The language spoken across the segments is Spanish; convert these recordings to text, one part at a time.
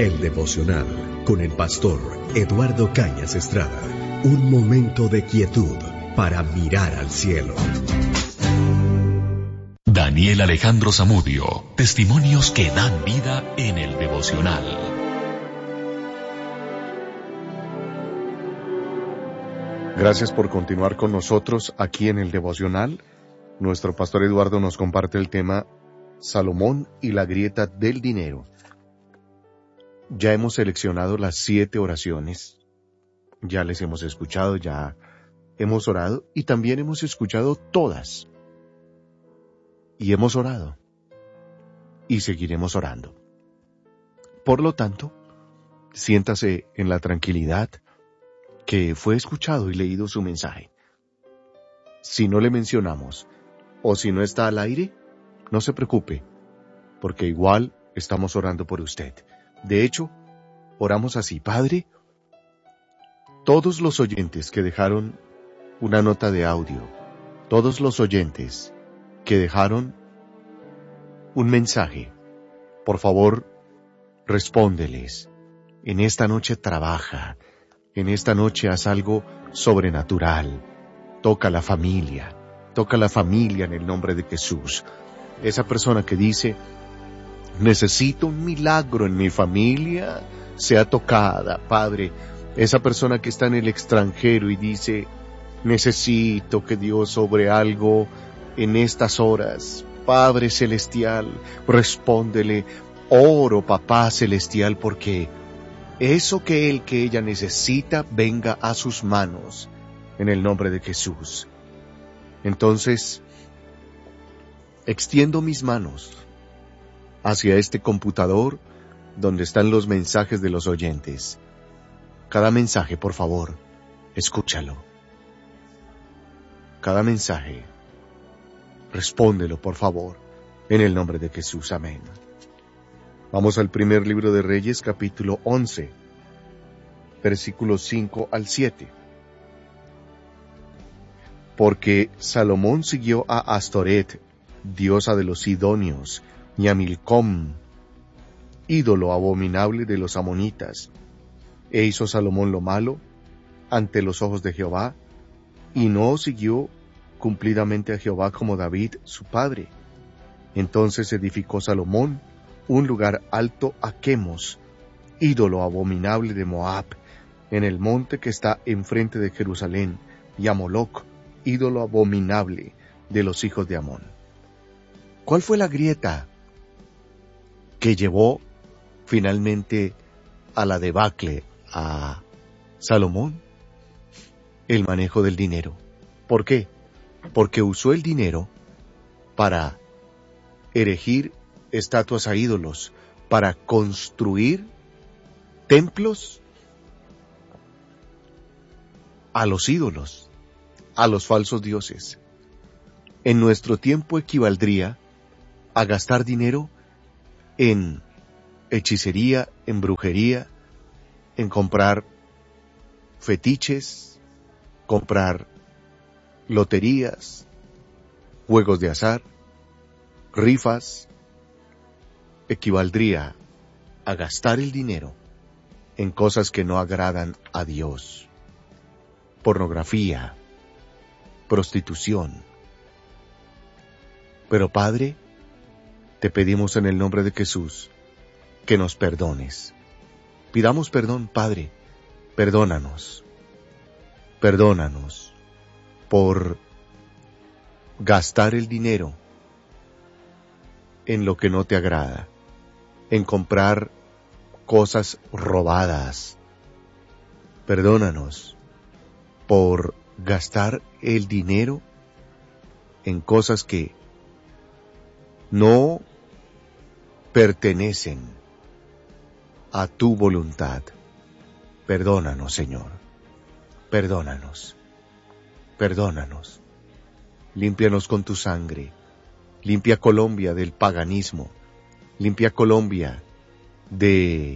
El devocional con el pastor Eduardo Cañas Estrada. Un momento de quietud para mirar al cielo. Daniel Alejandro Zamudio, testimonios que dan vida en el devocional. Gracias por continuar con nosotros aquí en el devocional. Nuestro pastor Eduardo nos comparte el tema Salomón y la grieta del dinero. Ya hemos seleccionado las 7 oraciones. Ya les hemos escuchado, ya hemos orado y también hemos escuchado todas. Y hemos orado. Y seguiremos orando. Por lo tanto, siéntase en la tranquilidad que fue escuchado y leído su mensaje. Si no le mencionamos o si no está al aire, no se preocupe, porque igual estamos orando por usted. De hecho, oramos así: Padre, todos los oyentes que dejaron una nota de audio, todos los oyentes que dejaron un mensaje, por favor, respóndeles. En esta noche trabaja, en esta noche haz algo sobrenatural. Toca la familia en el nombre de Jesús. Esa persona que dice, necesito un milagro en mi familia, sea tocada, Padre. Esa persona que está en el extranjero y dice, necesito que Dios obre algo en estas horas. Padre Celestial, respóndele. Oro, Papá Celestial, porque eso que ella necesita venga a sus manos en el nombre de Jesús. Entonces, extiendo mis manos hacia este computador donde están los mensajes de los oyentes. Cada mensaje, por favor, escúchalo. Cada mensaje, respóndelo, por favor, en el nombre de Jesús. Amén. Vamos al primer libro de Reyes, capítulo 11, versículos 5 al 7. Porque Salomón siguió a Astoret, diosa de los sidonios, y a Milcom, ídolo abominable de los amonitas. E hizo Salomón lo malo ante los ojos de Jehová, y no siguió cumplidamente a Jehová como David su padre. Entonces edificó Salomón un lugar alto a Quemos, ídolo abominable de Moab, en el monte que está enfrente de Jerusalén, y a Moloc, ídolo abominable de los hijos de Amón. ¿Cuál fue la grieta que llevó finalmente a la debacle a Salomón? El manejo del dinero. ¿Por qué? Porque usó el dinero para erigir estatuas a ídolos, para construir templos a los ídolos, a los falsos dioses. En nuestro tiempo equivaldría a gastar dinero en hechicería, en brujería, en comprar fetiches, comprar loterías, juegos de azar, rifas. Equivaldría a gastar el dinero en cosas que no agradan a Dios. Pornografía, prostitución. Pero Padre, te pedimos en el nombre de Jesús que nos perdones. Pidamos perdón, Padre. Perdónanos. Perdónanos por gastar el dinero en lo que no te agrada, en comprar cosas robadas. Perdónanos por gastar el dinero en cosas que no pertenecen a tu voluntad. Perdónanos, Señor. Perdónanos. Perdónanos. Límpianos con tu sangre. Limpia Colombia del paganismo. Limpia Colombia de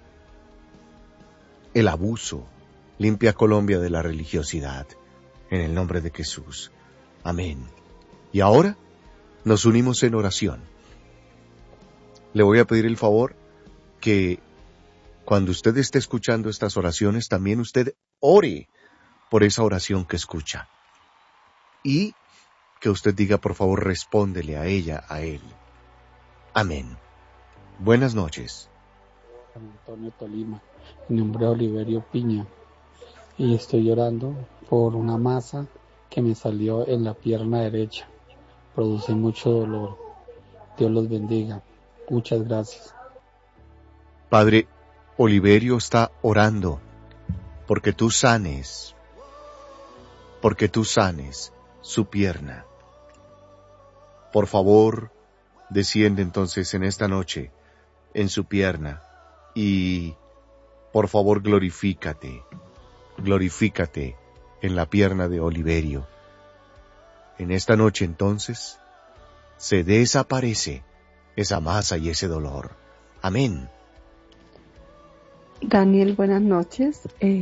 el abuso. Limpia Colombia de la religiosidad. En el nombre de Jesús. Amén. Y ahora nos unimos en oración. Le voy a pedir el favor que cuando usted esté escuchando estas oraciones, también usted ore por esa oración que escucha. Y que usted diga, por favor, respóndele a ella, a él. Amén. Buenas noches. Antonio Tolima, mi nombre es Oliverio Piña y estoy llorando por una masa que me salió en la pierna derecha. Produce mucho dolor. Dios los bendiga. Muchas gracias. Padre, Oliverio está orando porque tú sanes su pierna. Por favor, desciende entonces en esta noche en su pierna y por favor glorifícate en la pierna de Oliverio. En esta noche entonces se desaparece esa masa y ese dolor. Amén. Daniel, buenas noches.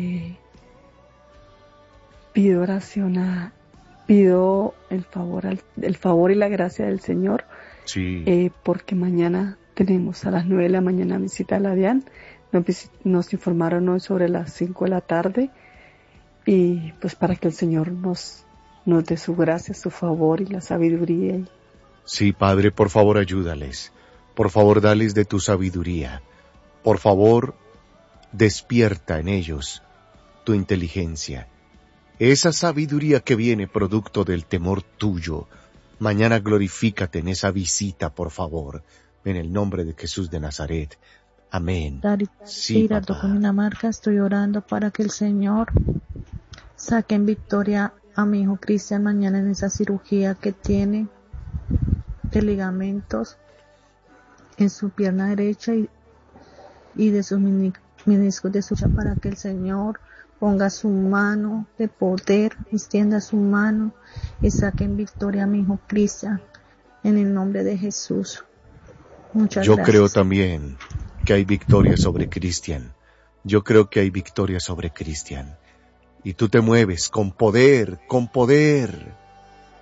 Pido oración pido el favor y la gracia del Señor. Sí. Porque mañana tenemos a las 9 de la mañana visita a la DIAN. Nos informaron hoy sobre las 5 de la tarde. Y pues para que el Señor nos dé su gracia, su favor y la sabiduría. Sí, Padre, por favor ayúdales. Por favor, dales de tu sabiduría. Por favor, despierta en ellos tu inteligencia. Esa sabiduría que viene producto del temor tuyo. Mañana glorifícate en esa visita, por favor. En el nombre de Jesús de Nazaret. Amén. Sí, papá. Con una marca estoy orando para que el Señor saque en victoria a mi hijo Cristian mañana en esa cirugía que tiene de ligamentos en su pierna derecha y de sus meniscos de sucha, para que el Señor ponga su mano de poder, extienda su mano y saque en victoria a mi hijo Cristian en el nombre de Jesús. Muchas gracias. Yo creo también que hay victoria sobre Cristian. Yo creo que hay victoria sobre Cristian. Y tú te mueves con poder,